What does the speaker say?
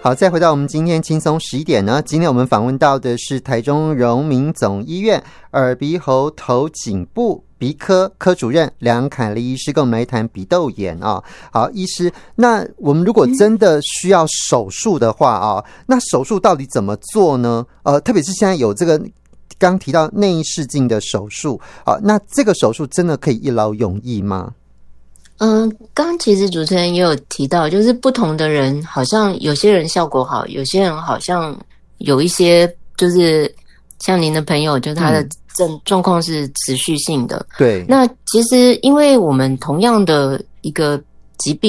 好，再回到我们今天轻松11点呢，今天我们访问到的是台中荣民总医院耳鼻喉头颈部鼻科科主任梁凯丽医师，跟我们来谈鼻窦炎啊。好，医师，那我们如果真的需要手术的话啊，那手术到底怎么做呢？特别是现在有这个刚提到内视镜的手术啊，那这个手术真的可以一劳永逸吗？ 刚其实主持人也有提到，就是不同的人好像有些人效果好，有些人好像有一些就是像您的朋友，就是他的状况是持续性的。 对， 那其实因为我们同样的一个疾病。